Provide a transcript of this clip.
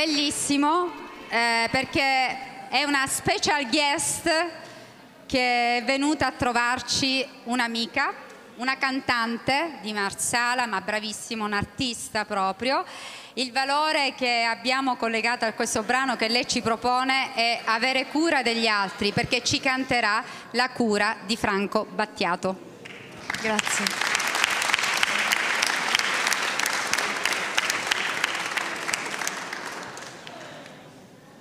bellissimo perché è una special guest che è venuta a trovarci, un'amica, una cantante di Marsala, ma bravissima, un artista proprio. Il valore che abbiamo collegato a questo brano che lei ci propone è avere cura degli altri, perché ci canterà la cura di Franco Battiato. Grazie.